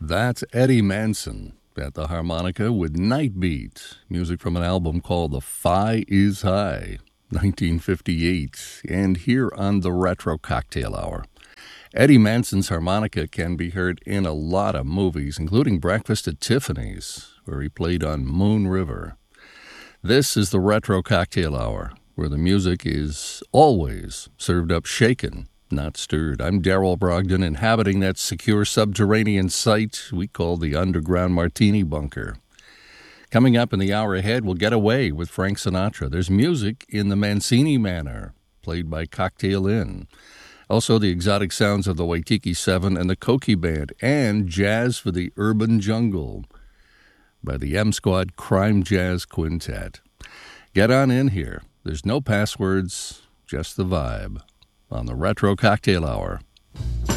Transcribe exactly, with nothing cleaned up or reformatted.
That's Eddie Manson at the harmonica with Night Beat, music from an album called The Fi Is High, nineteen fifty-eight, and here on the Retro Cocktail Hour. Eddie Manson's harmonica can be heard in a lot of movies, including Breakfast at Tiffany's, where he played on Moon River. This is the Retro Cocktail Hour, where the music is always served up shaken, not stirred. I'm Darrell Brogdon, inhabiting that secure subterranean site we call the Underground Martini Bunker. Coming up in the hour ahead, we'll get away with Frank Sinatra. There's music in the Mancini Manor, played by Cocktail Inn. Also, the exotic sounds of the Waikiki Seven and the Koki Band, and jazz for the urban jungle by the M Squad Crime Jazz Quintet. Get on in here. There's no passwords, just the vibe on the Retro Cocktail Hour.